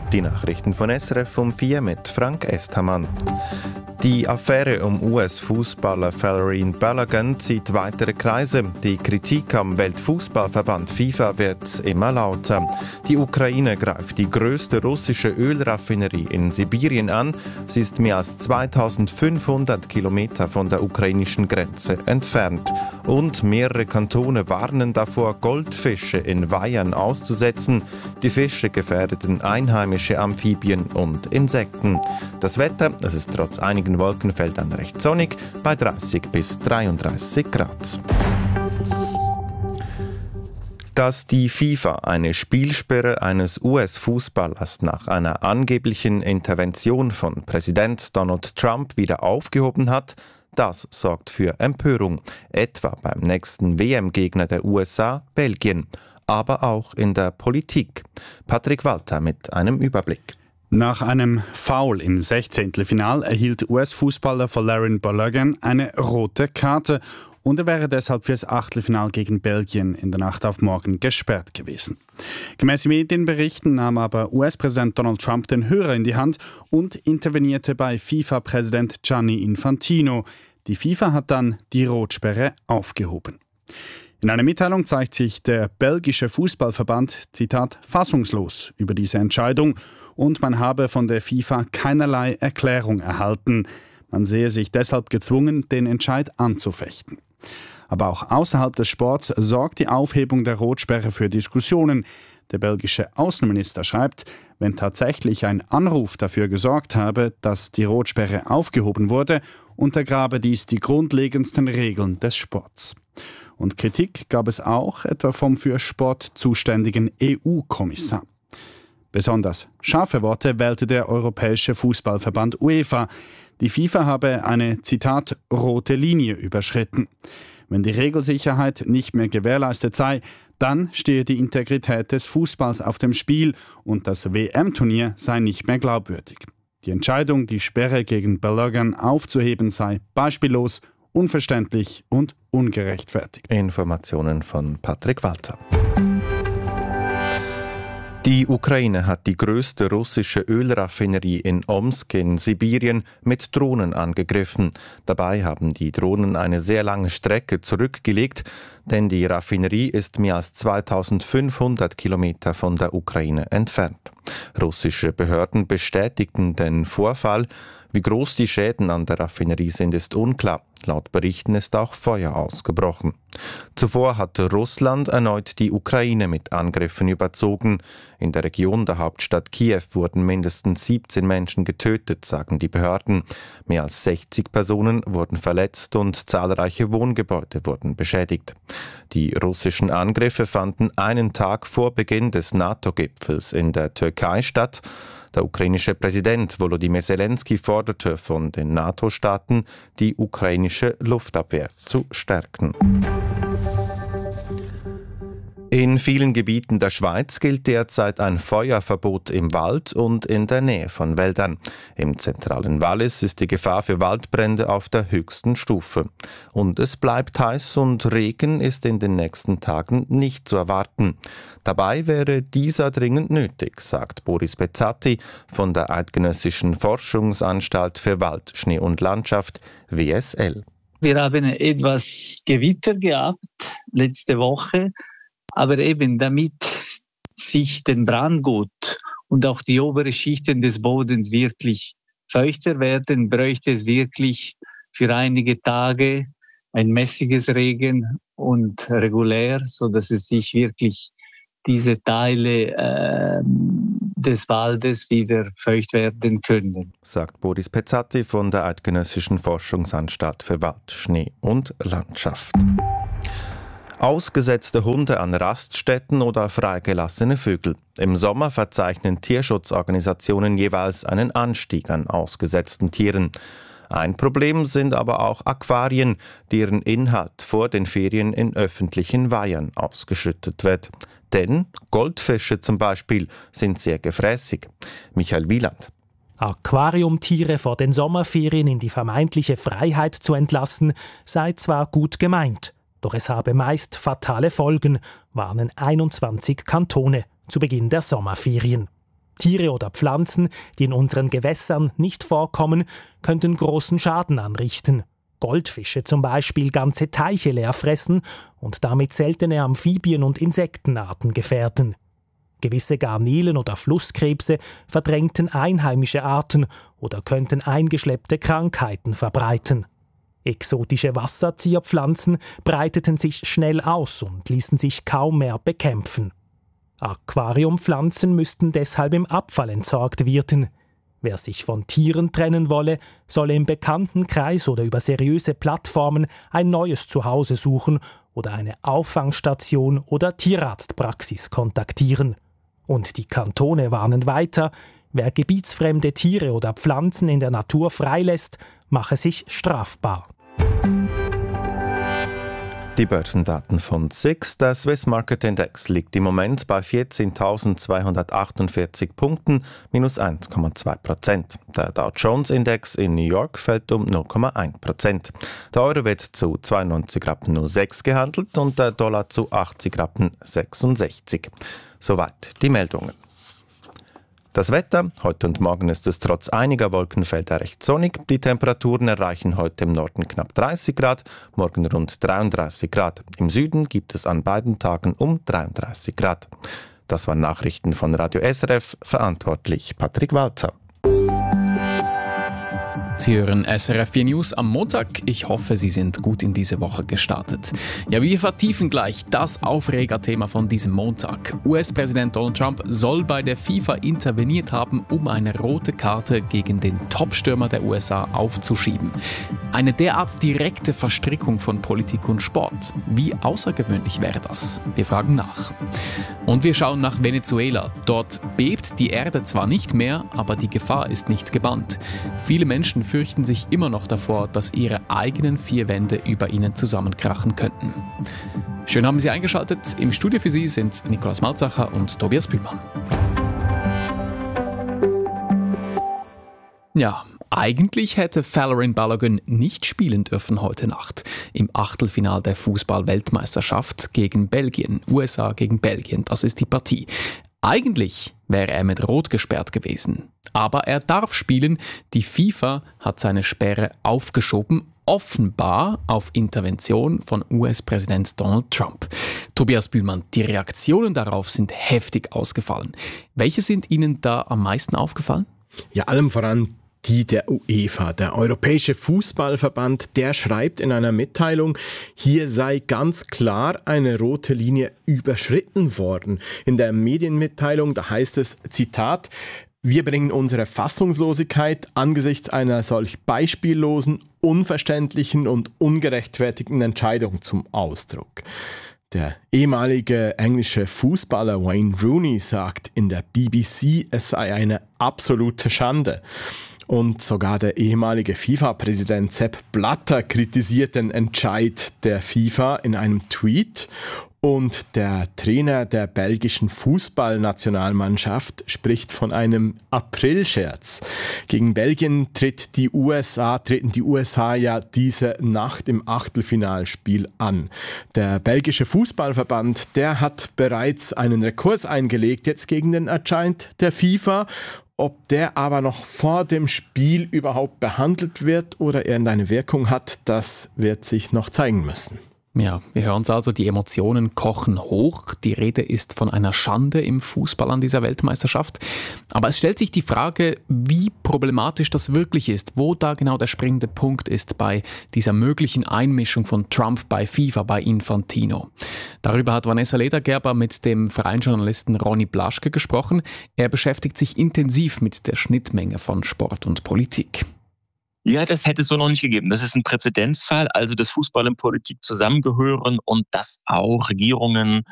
Die Nachrichten von SRF um 4 mit Frank Esthamann. Die Affäre um US-Fußballer Falarin Balogun zieht weitere Kreise. Die Kritik am Weltfußballverband FIFA wird immer lauter. Die Ukraine greift die größte russische Ölraffinerie in Sibirien an. Sie ist mehr als 2500 Kilometer von der ukrainischen Grenze entfernt. Und mehrere Kantone warnen davor, Goldfische in Weihern auszusetzen. Die Fische gefährdeten einheimische Amphibien und Insekten. Das Wetter, es ist trotz einigen Wolkenfeldern recht sonnig, bei 30 bis 33 Grad. Dass die FIFA eine Spielsperre eines US-Fußballers nach einer angeblichen Intervention von Präsident Donald Trump wieder aufgehoben hat, das sorgt für Empörung, etwa beim nächsten WM-Gegner der USA, Belgien, aber auch in der Politik. Patrick Walter mit einem Überblick. Nach einem Foul im 16. Final erhielt US-Fußballer Falarin Balogun eine rote Karte und er wäre deshalb fürs Achtelfinal gegen Belgien in der Nacht auf morgen gesperrt gewesen. Gemäß Medienberichten nahm aber US-Präsident Donald Trump den Hörer in die Hand und intervenierte bei FIFA-Präsident Gianni Infantino. Die FIFA hat dann die Rotsperre aufgehoben. In einer Mitteilung zeigt sich der belgische Fußballverband, Zitat, fassungslos über diese Entscheidung und man habe von der FIFA keinerlei Erklärung erhalten. Man sehe sich deshalb gezwungen, den Entscheid anzufechten. Aber auch außerhalb des Sports sorgt die Aufhebung der Rotsperre für Diskussionen. Der belgische Außenminister schreibt, wenn tatsächlich ein Anruf dafür gesorgt habe, dass die Rotsperre aufgehoben wurde, untergrabe dies die grundlegendsten Regeln des Sports. Und Kritik gab es auch etwa vom für Sport zuständigen EU-Kommissar. Besonders scharfe Worte wählte der Europäische Fußballverband UEFA. Die FIFA habe eine, Zitat, rote Linie überschritten. Wenn die Regelsicherheit nicht mehr gewährleistet sei, dann stehe die Integrität des Fußballs auf dem Spiel und das WM-Turnier sei nicht mehr glaubwürdig. Die Entscheidung, die Sperre gegen Balogun aufzuheben, sei beispiellos, unverständlich und ungerechtfertigt. Informationen von Patrick Walter. Die Ukraine hat die größte russische Ölraffinerie in Omsk in Sibirien mit Drohnen angegriffen. Dabei haben die Drohnen eine sehr lange Strecke zurückgelegt, denn die Raffinerie ist mehr als 2500 Kilometer von der Ukraine entfernt. Russische Behörden bestätigten den Vorfall. Wie groß die Schäden an der Raffinerie sind, ist unklar. Laut Berichten ist auch Feuer ausgebrochen. Zuvor hatte Russland erneut die Ukraine mit Angriffen überzogen. In der Region der Hauptstadt Kiew wurden mindestens 17 Menschen getötet, sagen die Behörden. Mehr als 60 Personen wurden verletzt und zahlreiche Wohngebäude wurden beschädigt. Die russischen Angriffe fanden einen Tag vor Beginn des NATO-Gipfels in der Türkei statt. Der ukrainische Präsident Volodymyr Zelensky forderte von den NATO-Staaten, die ukrainische Luftabwehr zu stärken. In vielen Gebieten der Schweiz gilt derzeit ein Feuerverbot im Wald und in der Nähe von Wäldern. Im zentralen Wallis ist die Gefahr für Waldbrände auf der höchsten Stufe. Und es bleibt heiß und Regen ist in den nächsten Tagen nicht zu erwarten. Dabei wäre dieser dringend nötig, sagt Boris Bezzati von der Eidgenössischen Forschungsanstalt für Wald, Schnee und Landschaft, WSL. Wir haben etwas Gewitter gehabt letzte Woche. Aber eben damit sich den Brandgut und auch die oberen Schichten des Bodens wirklich feuchter werden, bräuchte es wirklich für einige Tage ein mäßiges Regen und regulär, so dass es sich wirklich diese Teile des Waldes wieder feucht werden können. Sagt Boris Pezzati von der Eidgenössischen Forschungsanstalt für Wald, Schnee und Landschaft. Ausgesetzte Hunde an Raststätten oder freigelassene Vögel. Im Sommer verzeichnen Tierschutzorganisationen jeweils einen Anstieg an ausgesetzten Tieren. Ein Problem sind aber auch Aquarien, deren Inhalt vor den Ferien in öffentlichen Weihern ausgeschüttet wird. Denn Goldfische zum Beispiel sind sehr gefräßig. Michael Wieland. Aquariumtiere vor den Sommerferien in die vermeintliche Freiheit zu entlassen, sei zwar gut gemeint, doch es habe meist fatale Folgen, warnen 21 Kantone zu Beginn der Sommerferien. Tiere oder Pflanzen, die in unseren Gewässern nicht vorkommen, könnten großen Schaden anrichten. Goldfische zum Beispiel ganze Teiche leer fressen und damit seltene Amphibien- und Insektenarten gefährden. Gewisse Garnelen oder Flusskrebse verdrängten einheimische Arten oder könnten eingeschleppte Krankheiten verbreiten. Exotische Wasserzieherpflanzen breiteten sich schnell aus und ließen sich kaum mehr bekämpfen. Aquariumpflanzen müssten deshalb im Abfall entsorgt werden. Wer sich von Tieren trennen wolle, solle im Bekanntenkreis oder über seriöse Plattformen ein neues Zuhause suchen oder eine Auffangstation oder Tierarztpraxis kontaktieren. Und die Kantone warnen weiter, wer gebietsfremde Tiere oder Pflanzen in der Natur freilässt, mache sich strafbar. Die Börsendaten von SIX. Der Swiss Market Index liegt im Moment bei 14.248 Punkten, minus 1,2%. Der Dow Jones Index in New York fällt um 0,1%. Der Euro wird zu 92,06 gehandelt und der Dollar zu 80,66. Soweit die Meldungen. Das Wetter: Heute und morgen ist es trotz einiger Wolkenfelder recht sonnig. Die Temperaturen erreichen heute im Norden knapp 30 Grad, morgen rund 33 Grad. Im Süden gibt es an beiden Tagen um 33 Grad. Das waren Nachrichten von Radio SRF, verantwortlich Patrick Walter. Sie hören SRF 4 News am Montag. Ich hoffe, Sie sind gut in diese Woche gestartet. Ja, wir vertiefen gleich das Aufregerthema von diesem Montag. US-Präsident Donald Trump soll bei der FIFA interveniert haben, um eine rote Karte gegen den Topstürmer der USA aufzuschieben. Eine derart direkte Verstrickung von Politik und Sport. Wie außergewöhnlich wäre das? Wir fragen nach. Und wir schauen nach Venezuela. Dort bebt die Erde zwar nicht mehr, aber die Gefahr ist nicht gebannt. Viele Menschen fürchten sich immer noch davor, dass ihre eigenen vier Wände über ihnen zusammenkrachen könnten. Schön haben Sie eingeschaltet. Im Studio für Sie sind Nikolaus Malzacher und Tobias Bühlmann. Ja, eigentlich hätte Folarin Balogun nicht spielen dürfen heute Nacht im Achtelfinal der Fußball-Weltmeisterschaft gegen Belgien. USA gegen Belgien, das ist die Partie. Eigentlich wäre er mit Rot gesperrt gewesen. Aber er darf spielen. Die FIFA hat seine Sperre aufgeschoben, offenbar auf Intervention von US-Präsident Donald Trump. Tobias Bühlmann, die Reaktionen darauf sind heftig ausgefallen. Welche sind Ihnen da am meisten aufgefallen? Ja, allem voran die der UEFA. Der Europäische Fußballverband, der schreibt in einer Mitteilung, hier sei ganz klar eine rote Linie überschritten worden. In der Medienmitteilung, da heißt es, Zitat, wir bringen unsere Fassungslosigkeit angesichts einer solch beispiellosen, unverständlichen und ungerechtfertigten Entscheidung zum Ausdruck. Der ehemalige englische Fußballer Wayne Rooney sagt in der BBC, es sei eine absolute Schande. Und sogar der ehemalige FIFA-Präsident Sepp Blatter kritisiert den Entscheid der FIFA in einem Tweet. Und der Trainer der belgischen Fußballnationalmannschaft spricht von einem Aprilscherz. Gegen Belgien treten die USA ja diese Nacht im Achtelfinalspiel an. Der belgische Fußballverband, der hat bereits einen Rekurs eingelegt jetzt gegen den Entscheid der FIFA. Ob der aber noch vor dem Spiel überhaupt behandelt wird oder irgendeine Wirkung hat, das wird sich noch zeigen müssen. Ja, wir hören es also, die Emotionen kochen hoch. Die Rede ist von einer Schande im Fußball an dieser Weltmeisterschaft. Aber es stellt sich die Frage, wie problematisch das wirklich ist, wo da genau der springende Punkt ist bei dieser möglichen Einmischung von Trump bei FIFA, bei Infantino. Darüber hat Vanessa Ledergerber mit dem Vereinsjournalisten Ronny Blaschke gesprochen. Er beschäftigt sich intensiv mit der Schnittmenge von Sport und Politik. Ja, das hätte es so noch nicht gegeben. Das ist ein Präzedenzfall, also dass Fußball und Politik zusammengehören und dass auch Regierungen